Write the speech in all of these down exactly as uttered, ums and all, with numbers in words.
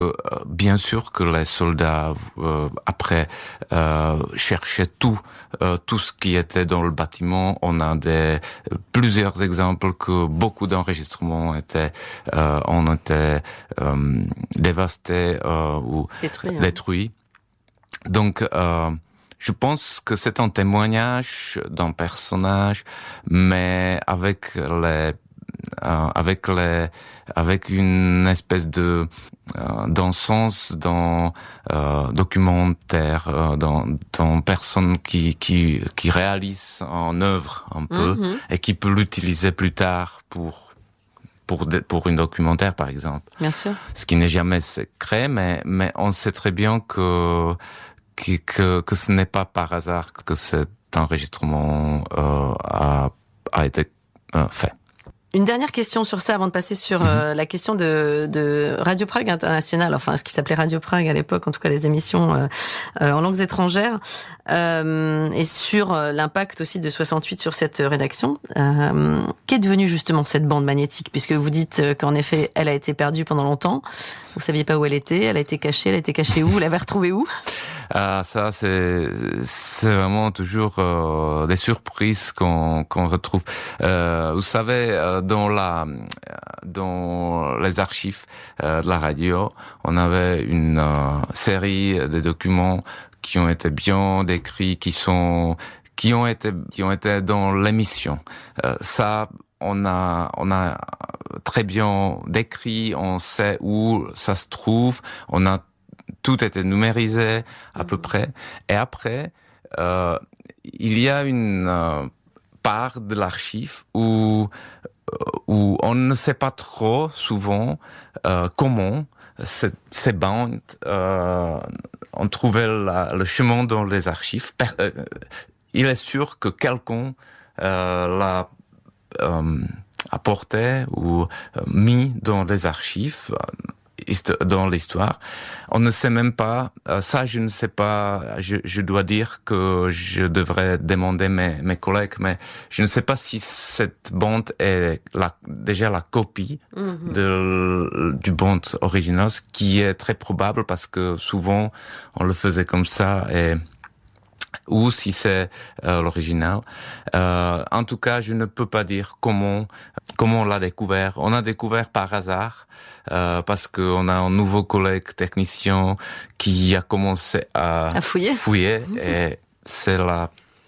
Euh, bien sûr que les soldats euh, après euh, cherchaient tout, euh, tout ce qui était dans le bâtiment. On a des plusieurs exemples que beaucoup d'enregistrements étaient, euh, ont été euh, dévastés euh, ou détruits. Hein. détruits. Donc, euh, je pense que c'est un témoignage d'un personnage, mais avec les Euh, avec les, avec une espèce de euh, dans sens dans euh, documentaire, euh, dans dans personne qui qui qui réalise en œuvre un peu Mm-hmm. et qui peut l'utiliser plus tard pour pour de, pour une documentaire par exemple. Bien sûr. Ce qui n'est jamais secret, mais mais on sait très bien que que que, que ce n'est pas par hasard que cet enregistrement euh, a a été euh, fait. Une dernière question sur ça avant de passer sur euh, la question de, de Radio Prague International, enfin ce qui s'appelait Radio Prague à l'époque, en tout cas les émissions euh, euh, en langues étrangères, euh, et sur euh, l'impact aussi de soixante-huit sur cette rédaction. Euh, qu'est devenue justement cette bande magnétique, puisque vous dites qu'en effet elle a été perdue pendant longtemps, vous saviez pas où elle était, elle a été cachée, elle a été cachée où, vous l'avez retrouvée où? Ah, ça, c'est, c'est vraiment toujours euh, des surprises qu'on, qu'on retrouve. Euh, vous savez, euh, dans la, dans les archives euh, de la radio, on avait une euh, série de documents qui ont été bien décrits, qui sont, qui ont été, qui ont été dans l'émission. Euh, ça, on a, on a très bien décrit, on sait où ça se trouve, on a tout était numérisé à peu près. Et après, euh, il y a une euh, part de l'archive où où on ne sait pas trop souvent euh, comment cette, ces bandes euh, ont trouvé la, le chemin dans les archives. Euh, il est sûr que quelqu'un euh, l'a euh, apporté ou euh, mis dans les archives. Dans l'histoire, on ne sait même pas. Ça, je ne sais pas. Je, je dois dire que je devrais demander mes, mes collègues, mais je ne sais pas si cette bande est la, déjà la copie mm-hmm. de du bande original, ce qui est très probable parce que souvent on le faisait comme ça et ou si c'est euh, l'original. Euh, en tout cas, je ne peux pas dire comment comment on l'a découvert. On a découvert par hasard euh, parce que on a un nouveau collègue technicien qui a commencé à, à fouiller, fouiller mmh. et c'est la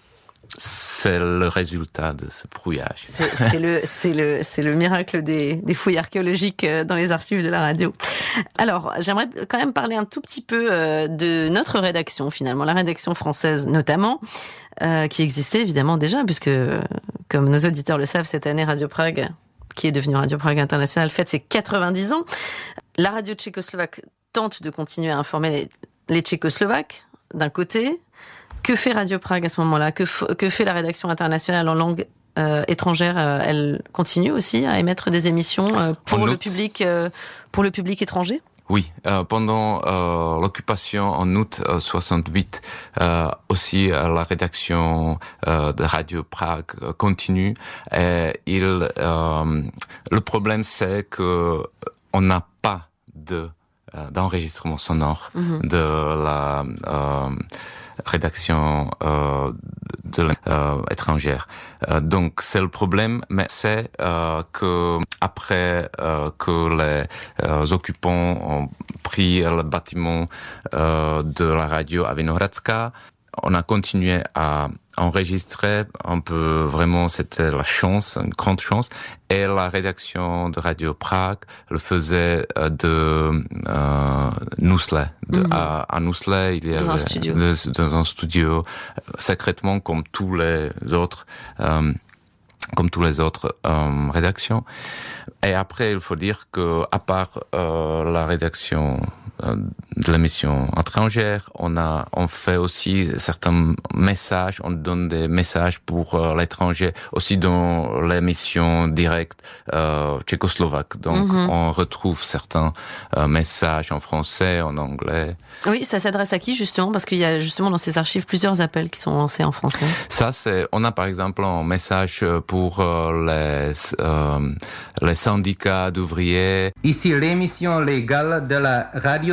c'est le résultat de ce brouillage. C'est, c'est le, c'est le, c'est le miracle des, des fouilles archéologiques dans les archives de la radio. Alors, j'aimerais quand même parler un tout petit peu de notre rédaction, finalement, la rédaction française notamment, euh, qui existait évidemment déjà, puisque, comme nos auditeurs le savent, cette année, Radio Prague, qui est devenue Radio Prague International, fête ses quatre-vingt-dix ans. La radio tchécoslovaque tente de continuer à informer les, les Tchécoslovaques, d'un côté. Que fait Radio Prague à ce moment-là ? Que, f- que fait la rédaction internationale en langue euh, étrangère ? euh, Elle continue aussi à émettre des émissions euh, pour en le août. public, euh, pour le public étranger ? Oui, euh, pendant euh, l'occupation en août euh, soixante-huit, euh, aussi euh, la rédaction euh, de Radio Prague euh, continue. Et il, euh, le problème, c'est que on n'a pas de euh, d'enregistrement sonore mm-hmm. de la euh, rédaction euh, de euh, étrangère. Euh, donc c'est le problème, mais c'est euh, que après euh, que les euh, occupants ont pris le bâtiment euh, de la radio à Vinohradska, on a continué à enregistrer un peu, vraiment c'était la chance, une grande chance, et la rédaction de Radio Prague le faisait de euh, Nusle, de, mm-hmm. à, à Nusle, il y avait dans un studio, le, dans un studio secrètement comme tous les autres, euh, comme tous les autres euh, rédactions. Et après, il faut dire que à part euh, la rédaction de l'émission étrangère. On a, on fait aussi certains messages. On donne des messages pour euh, l'étranger, aussi dans l'émission directe euh, tchécoslovaque. Donc, mm-hmm. on retrouve certains euh, messages en français, en anglais. Oui, ça s'adresse à qui justement? Parce qu'il y a justement dans ces archives plusieurs appels qui sont lancés en français. Ça, c'est, on a par exemple un message pour euh, les euh, les syndicats d'ouvriers. Ici l'émission légale de la radio